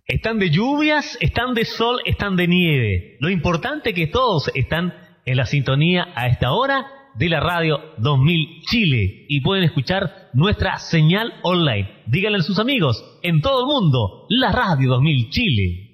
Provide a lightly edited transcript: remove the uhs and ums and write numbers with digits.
Están de lluvias, están de sol, están de nieve. Lo importante es que todos están en la sintonía a esta hora de la radio 2000 Chile y pueden escuchar nuestra señal online. Díganle a sus amigos en todo el mundo, la radio 2000 Chile.